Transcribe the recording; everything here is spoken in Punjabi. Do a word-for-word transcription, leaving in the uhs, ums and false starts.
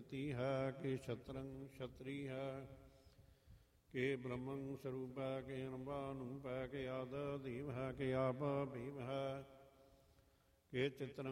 ਨਿਤੀ ਹੈ, ਕਿ ਸ਼ਤਰੰਗ ਸ਼ਤਰੀ ਹੈ, ਕਿ ਬ੍ਰਹਮੰ ਸਰੂਪ ਹੈ, ਕਿ ਅਨੰਬਾ ਅਨੂਪ ਹੈ, ਕਿ ਆਦ ਦੀਵ ਹੈ, ਕਿ ਆਪ ਭੀਮ ਹੈ, ਕਿ ਚਿਤਰੰ